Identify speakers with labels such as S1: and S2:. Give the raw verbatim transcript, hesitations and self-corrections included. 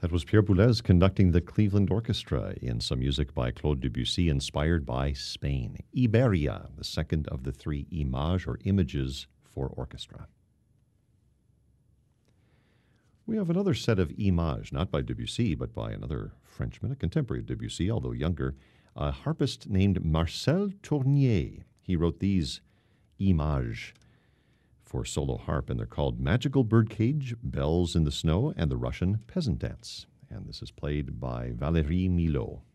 S1: That was Pierre Boulez conducting the Cleveland Orchestra in some music by Claude Debussy inspired by Spain. Iberia, the second of the three images or images for orchestra. We have another set of images, not by Debussy, but by another Frenchman, a contemporary of Debussy, although younger, a harpist named Marcel Tournier. He wrote these images for solo harp, and they're called Magical Birdcage, Bells in the Snow, and the Russian Peasant Dance. And this is played by Valérie Milhaud.